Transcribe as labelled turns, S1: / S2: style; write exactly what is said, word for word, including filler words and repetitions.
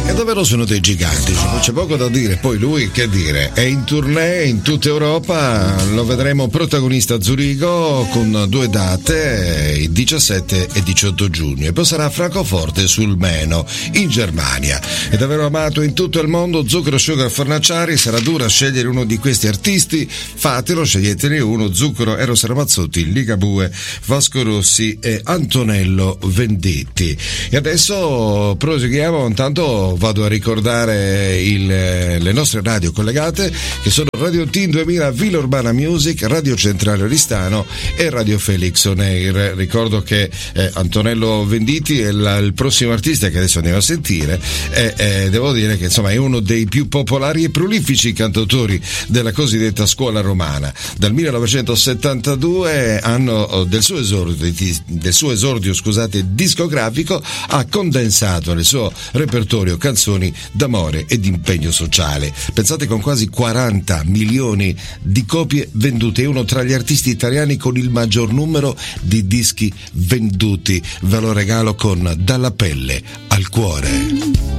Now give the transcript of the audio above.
S1: E davvero sono dei giganti, c'è poco da dire. Poi lui, che dire, è in tournée in tutta Europa, lo vedremo protagonista a Zurigo con due date, il diciassette e diciotto giugno, e poi sarà a Francoforte sul Meno in Germania. È davvero amato in tutto il mondo. Zucchero, Sugar, Fornaciari. Sarà dura scegliere uno di questi artisti, fatelo, sceglietene uno. Zucchero, Eros Ramazzotti, Ligabue, Vasco Rossi e Antonello Venditti. E adesso proseguiamo. Intanto vado a ricordare il, le nostre radio collegate, che sono Radio Team duemila Villa Urbana Music, Radio Centrale Oristano e Radio Felix On Air. Ricordo che eh, Antonello Venditti è la, il prossimo artista che adesso andiamo a sentire, e eh, devo dire che insomma è uno dei più popolari e prolifici cantautori della cosiddetta scuola romana. Dal millenovecentosettantadue, anno del suo esordio, del suo esordio scusate, discografico, ha condensato nel suo repertorio canzoni d'amore e di impegno sociale. Pensate, con quasi quaranta milioni di copie vendute, è uno tra gli artisti italiani con il maggior numero di dischi venduti. Ve lo regalo con Dalla pelle al cuore.